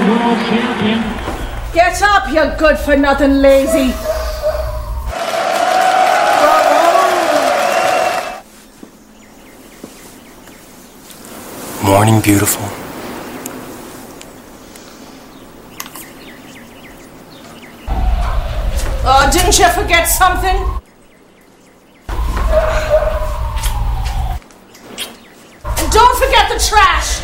world champion. Get up, you good-for-nothing lazy. Morning, beautiful. Oh, didn't you forget something? And don't forget the trash!